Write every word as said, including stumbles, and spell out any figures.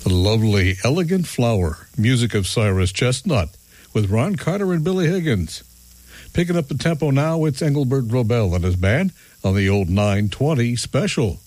A lovely, elegant flower, music of Cyrus Chestnut, with Ron Carter and Billy Higgins. Picking up the tempo now, it's Engelbert Robel and his band on the old nine twenty special.